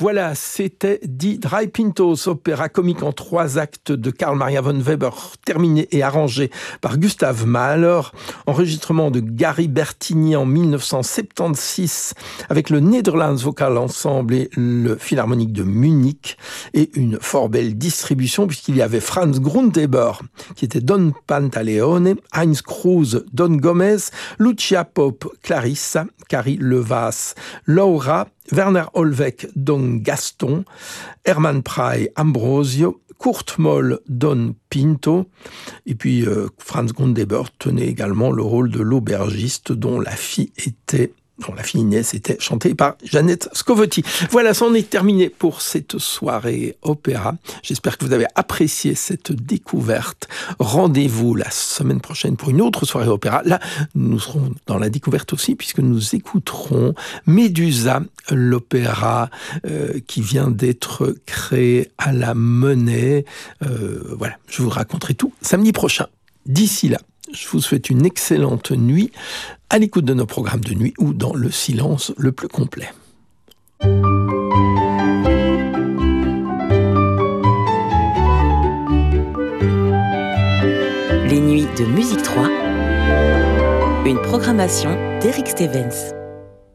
Voilà, c'était Die Drei Pintos, opéra comique en 3 actes de Karl Maria von Weber, terminé et arrangé par Gustav Mahler, enregistrement de Gary Bertini en 1976 avec le Netherlands Vocal Ensemble et le Philharmonique de Munich, et une fort belle distribution puisqu'il y avait Franz Grundeber qui était Don Pantaleone, Heinz Kruse, Don Gomez, Lucia Pope, Clarissa, Carrie Levas, Laura, Werner Olweck, Don Gaston, Hermann Prey, Ambrosio, Kurt Moll, Don Pinto, et puis Franz Grundeber tenait également le rôle de l'aubergiste dont la fille Inès était chantée par Jeannette Scovetti. Voilà, c'en est terminé pour cette soirée opéra. J'espère que vous avez apprécié cette découverte. Rendez-vous la semaine prochaine pour une autre soirée opéra. Là, nous serons dans la découverte aussi puisque nous écouterons Médusa, l'opéra qui vient d'être créé à la Monnaie. Voilà, je vous raconterai tout samedi prochain. D'ici là, je vous souhaite une excellente nuit à l'écoute de nos programmes de nuit ou dans le silence le plus complet. Les nuits de Musique 3, une programmation d'Éric Stevens.